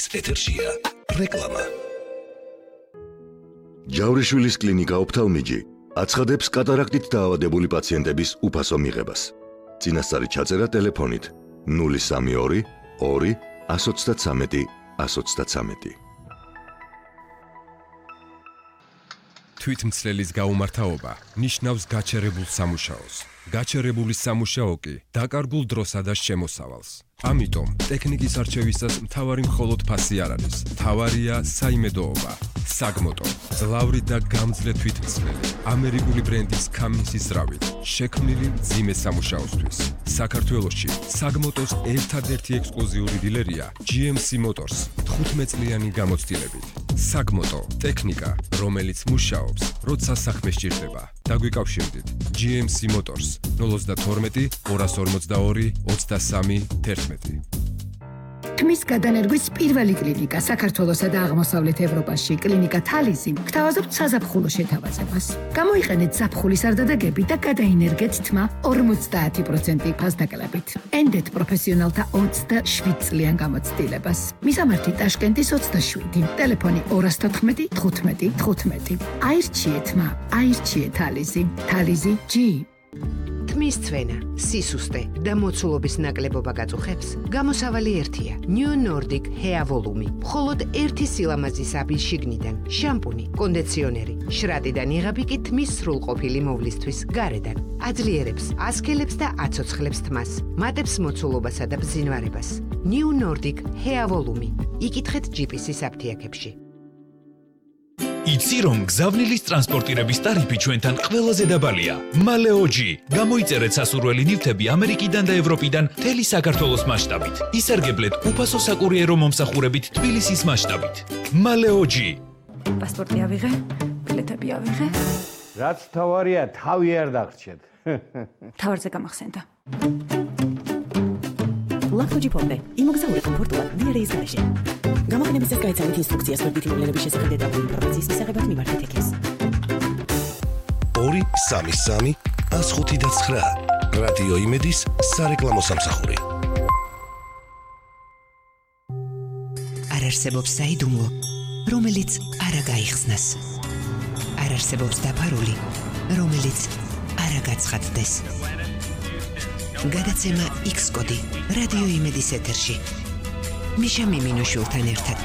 იმედის ეთერშია. რეკლამა. ჯავრიშვილის კლინიკა ოფთალმიჯი აცხადებს კატარაქტით დაავადებული პაციენტების უფასო მიღებას. წინასწარი ჩაწერა ტელეფონით 032 2 133 133. თვითმცლელის გაუმართავობა ნიშნავს გაჩერებულ სამუშაოს. გაჩერებული სამუშაო კი დაკარგულ დროსა და შემოსავალს. ამიტომ ტექნიკის არჩევისას მთავარი მხოლოდ ფასი არ არის. მთავარია საიმედოობა. საგმოტო, ძლავრი და გამძლე თვითმცლელი, ამერიკული ბრენდის Cummins-ის ზრავით, შექმნილი მძიმე სამუშაოსთვის. საქართველოში საგმოტოს ერთადერთი ექსკლუზიური დილერია GMC Motors 15 წლიანი გამოცდილებით. საგმოტო, ტექნიკა, რომელიც მუშაობს, როცა საქმე სჭირდება. დაგვიკავშირდით GMC Motors 012 242 23 11. თმის გადანერგვის პირველი კლინიკა საქართველოსა და აღმოსავლეთ ევროპაში, კლინიკა თალიზი, გთავაზობთ საზაფხულო შეთავაზებას. გამოიყენეთ ზაფხულის არდადეგები და გადაინერგეთ თმა 50% ფასდაკლებით. ენდეთ პროფესიონალთა 27 წლიან გამოცდილებას. მისამართი ტაშკენტის 27, ტელეფონი 214 15 15. აირჩიე თმა, აირჩიე თალიზი. თალიზი G. თმის ცვენა, სისუსტე და მოცულობის ნაკლებობა გაწუხებს, გამოსავალი ერთია. New Nordic Hair Volume. მხოლოდ ერთი სილამაზის აბი შიგნიდან, შამპუნი, კონდიციონერი, შრატიდან იღები კი თმის სრულყოფილი მოვლისთვის გარედან. აძლიერებს, ასქელებს და აცოცხლებს თმას, მატებს მოცულობასა და ბზინვარებას. New Nordic Hair Volume. იკითხეთ GPS-ის აფთიაქებში. იცი რომ გზავნილის ტრანსპორტირების ტარიფი ჩვენთან ყველაზე დაბალია. მალეოჯი. გამოიწერეთ სასურველი ნივთები ამერიკიდან და ევროპიდან მთელი საქართველოს მასშტაბით. ისარგებლეთ უფასო საკურიერო მომსახურებით თბილისის მასშტაბით. მალეოჯი. პასპორტი ავიღე, ბილეთები ავიღე. რაც თავარია, თავი არ დაგრჩეთ. თავარზე გამახსენდა. ლაქთოჯი ფონდე. იმოგზაურე კომფორტულად დიერეის გარეშე. გამოყენებისას გაიცანით ინსტრუქციას ვერდითი მოვლენების შესახებ დეტალური ინფორმაციის მისაღებად მიმართეთ ეკეს. 233 105 რადიო იმედის სარეკლამო სამსახური. არ არსებობს საიდუმლო, რომელიც არ გაიხსნას. არ არსებობს დაფარული, რომელიც არ გაცხადდეს. გადაცემა X-კოდი რადიო იმედის ეთერში. მიშა მიმინოშულთან ერთად.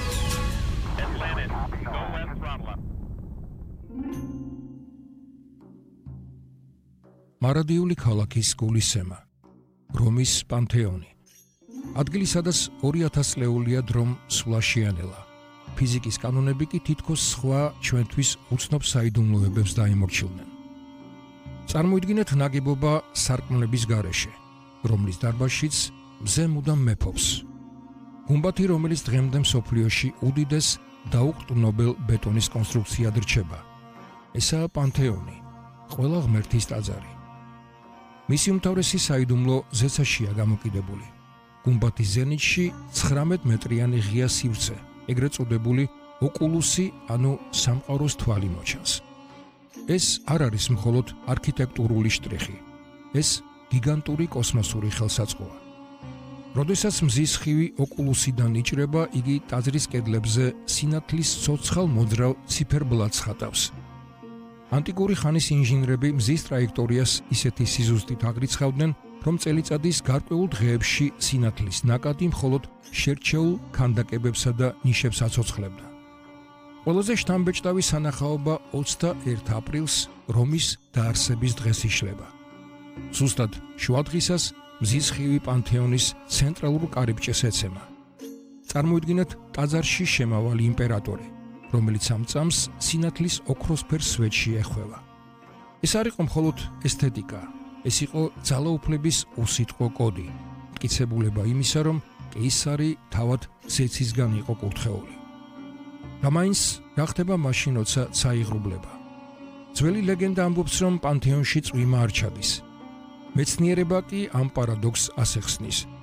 მარადიული ქალაქის გულისემა, რომის პანთეონი. ადგილი, სადაც 2000 წლეულია დრომ სულაშიანელა. ფიზიკის კანონები კი თითქოს სხვა ჩვენთვის უცნობ საიდუმლოებებს დაემორჩილნენ. წარმოიდგინეთ ნაგებობა სარკმლების გარეშე, რომლის დარბაზშიც მზე მუდამ მეფობს. გუმბათი, რომელიც დღემდე მსოფლიოში უდიდეს დაუყრდნობელ ბეტონის კონსტრუქციად რჩება. ესაა პანთეონი, ყველა ღმერთის ტაძარი. მისი უმთავრესი საიდუმლო ზეცაშია გამოკიდებული. გუმბათის ზენიტში 19 მეტრიანი ღია სივრცე, ეგრეთ წოდებული ოკულუსი, ანუ სამყაროს თვალი მოჩანს. ეს არ არის მხოლოდ არქიტექტურული შტრიხი, ეს გიგანტური კოსმოსური ხელსაწყოა. როდესაც მზის ხივი ოკულუსიდან იჭრება, იგი ტაძრის კედლებზე სინათლის ცოცხალ მოძრავ ციფერბლადს ხატავს. ანტიკური ხანის ინჟინრები მზის ტრაექტორიას ისეთი სიზუსტით აღრიცხავდნენ, რომ წელიწადის გარკვეულ დღეებში სინათლის ნაკადი მხოლოდ შერჩეულ ქანდაკებებსა და ნიშებს აცოცხლებდა. ყველაზე შთამბეჭდავი სანახაობა 21 აპრილს რომის დაარსების დღეს იშლება. ზუსტად შუადღისას მზის ხივი პანთეონის ცენტრალურ კარიბჭეს ეცემა. წარმოიდგინეთ ტაძარში შემავალი იმპერატორი, რომელიც ამ წამს სინათლის ოქროსფერ სვეტში ეხვევა. ეს არ იყო მხოლოდ ესთეტიკა, ეს იყო ძალაუფლების უსიტყვო კოდი, მტკიცებულება იმისა, რომ კეისარი თავად ზეცისგან იყო კურთხეული. და მაინც რა ხდება მაშინ, როცა წაიღრუბლება? ძველი ლეგენდა ამბობს, რომ პანთეონში წვიმა არ ჩადის. მეცნიერება კი ამ პარადოქსს ასახსნის.